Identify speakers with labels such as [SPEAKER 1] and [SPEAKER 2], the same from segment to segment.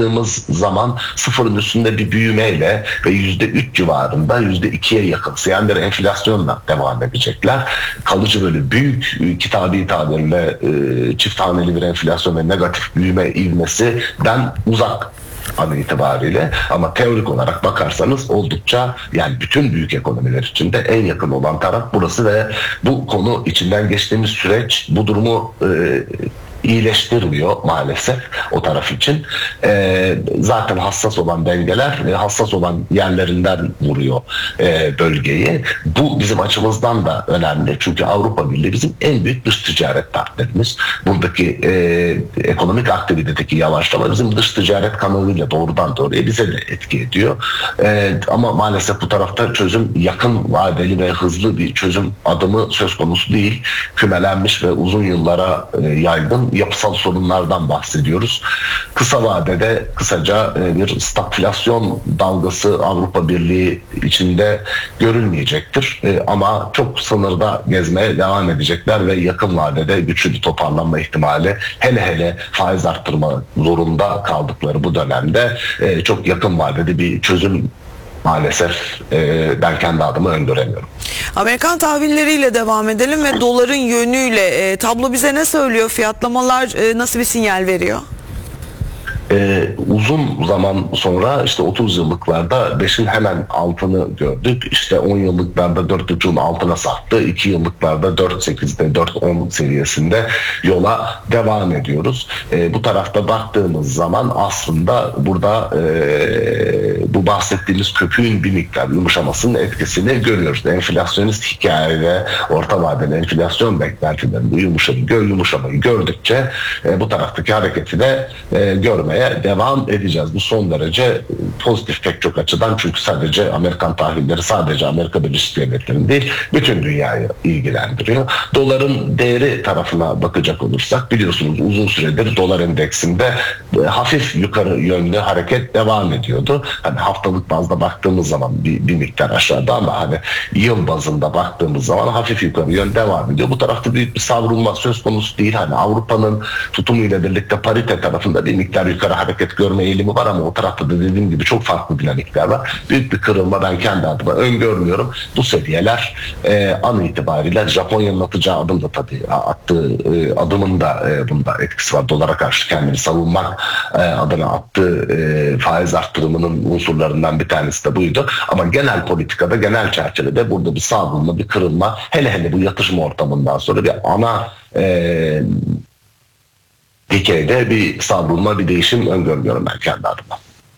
[SPEAKER 1] baktığımız zaman sıfırın üstünde bir büyümeyle ve %3 civarında %2'ye yakınsayan bir enflasyonla devam edecekler. Kalıcı böyle büyük kitabi tabirle çift haneli bir enflasyon ve negatif büyüme ivmesinden uzak an itibariyle, ama teorik olarak bakarsanız oldukça, yani bütün büyük ekonomiler içinde en yakın olan taraf burası ve bu konu içinden geçtiğimiz süreç bu durumu iyileştirmiyor maalesef o taraf için. Zaten hassas olan dengeler hassas olan yerlerinden vuruyor bölgeyi. Bu bizim açımızdan da önemli. Çünkü Avrupa Birliği bizim en büyük dış ticaret partnerimiz. Buradaki ekonomik aktivitedeki yavaşlama bizim dış ticaret kanalıyla doğrudan doğruya bize de etki ediyor. Ama maalesef bu tarafta çözüm, yakın vadeli ve hızlı bir çözüm adımı söz konusu değil. Kümelenmiş ve uzun yıllara yaygın yapısal sorunlardan bahsediyoruz. Kısa vadede kısaca bir stagflasyon dalgası Avrupa Birliği içinde görülmeyecektir. Ama çok sınırda gezmeye devam edecekler ve yakın vadede güçlü bir toparlanma ihtimali, hele faiz arttırma zorunda kaldıkları bu dönemde çok yakın vadede bir çözüm maalesef ben kendi adıma öngöremiyorum.
[SPEAKER 2] Amerikan tahvilleriyle devam edelim ve doların yönüyle tablo bize ne söylüyor? Fiyatlamalar nasıl bir sinyal veriyor?
[SPEAKER 1] Uzun zaman sonra işte 30 yıllıklarda 5'in hemen altını gördük. İşte 10 yıllıklarda 4.5'un altına sarktı. 2 yıllıklarda 4.8'de 4.10 seviyesinde yola devam ediyoruz. Bu tarafta baktığımız zaman aslında burada bu bahsettiğimiz köpüğün bir miktar yumuşamasının etkisini görüyoruz. Enflasyonist hikaye ve orta vadeli enflasyon beklentilerinde yumuşamayı gördükçe bu taraftaki hareketi de görmeye devam edeceğiz. Bu son derece pozitif pek çok açıdan, çünkü sadece Amerikan tahvilleri sadece Amerika Birleşik Devletleri'nin değil, bütün dünyayı ilgilendiriyor. Doların değeri tarafına bakacak olursak, biliyorsunuz uzun süredir dolar endeksinde hafif yukarı yönlü hareket devam ediyordu. Hani haftalık bazda baktığımız zaman bir miktar aşağıda, ama hani yıl bazında baktığımız zaman hafif yukarı yön devam ediyor. Bu tarafta büyük bir savrulma söz konusu değil. Hani Avrupa'nın tutumuyla birlikte parite tarafında bir miktar yukarı hareket görme eğilimi var, ama o tarafta da dediğim gibi çok farklı dinamikler var. Büyük bir kırılma ben kendi adıma öngörmüyorum. Bu seviyeler an itibariyle Japonya'nın atacağı adım da tabii attığı adımın da bunda etkisi var. Dolara karşı kendini savunmak adına attığı faiz arttırımının unsurlarından bir tanesi de buydu. Ama genel politikada, genel çerçevede burada bir savrulma, bir kırılma, hele bu yatışma ortamından sonra bir ana dikeyde bir savrulma, bir değişim öngörmüyorum ben kendi adıma.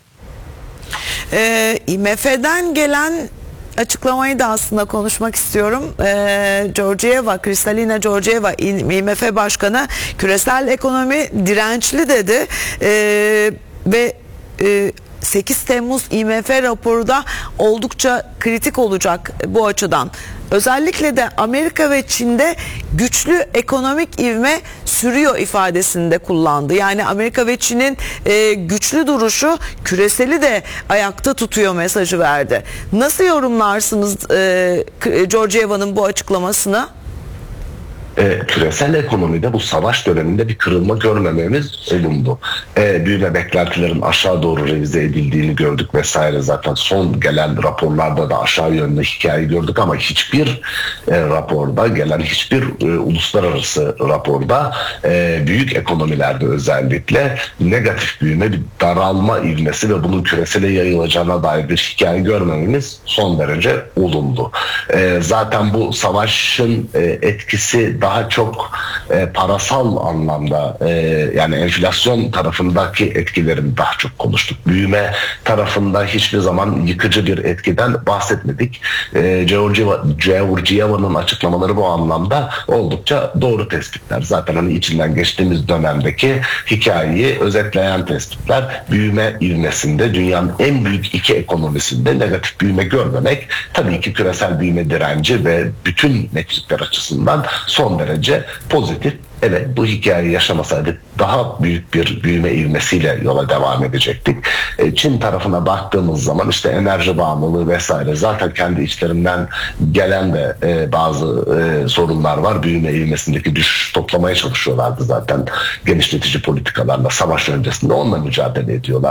[SPEAKER 2] IMF'den gelen açıklamayı da aslında konuşmak istiyorum. Kristalina Georgieva, IMF Başkanı, küresel ekonomi dirençli dedi ve 8 Temmuz IMF raporu da oldukça kritik olacak bu açıdan. Özellikle de Amerika ve Çin'de güçlü ekonomik ivme sürüyor ifadesini de kullandı. Yani Amerika ve Çin'in güçlü duruşu küreseli de ayakta tutuyor mesajı verdi. Nasıl yorumlarsınız Georgieva'nın bu açıklamasını?
[SPEAKER 1] Küresel ekonomide bu savaş döneminde bir kırılma görmememiz olumlu. Büyüme beklentilerin aşağı doğru revize edildiğini gördük vesaire. Zaten son gelen raporlarda da aşağı yönlü hikaye gördük, ama hiçbir raporda, gelen hiçbir uluslararası raporda büyük ekonomilerde özellikle negatif büyüme, bir daralma ivmesi ve bunun küresele yayılacağına dair bir hikaye görmememiz son derece olumlu. Zaten bu savaşın etkisi daha çok parasal anlamda, yani enflasyon tarafındaki etkilerini daha çok konuştuk. Büyüme tarafında hiçbir zaman yıkıcı bir etkiden bahsetmedik. Georgieva'nın açıklamaları bu anlamda oldukça doğru tespitler. Zaten hani içinden geçtiğimiz dönemdeki hikayeyi özetleyen tespitler. Büyüme ivmesinde dünyanın en büyük iki ekonomisinde negatif büyüme görmemek tabii ki küresel büyüme direnci ve bütün metrikler açısından son derece pozitif. Evet, bu hikayeyi yaşamasaydık daha büyük bir büyüme ivmesiyle yola devam edecektik. Çin tarafına baktığımız zaman işte enerji bağımlılığı vesaire, zaten kendi içlerinden gelen de bazı sorunlar var. Büyüme ivmesindeki düşüş toplamaya çalışıyorlardı zaten genişletici politikalarla, savaş öncesinde onunla mücadele ediyorlar.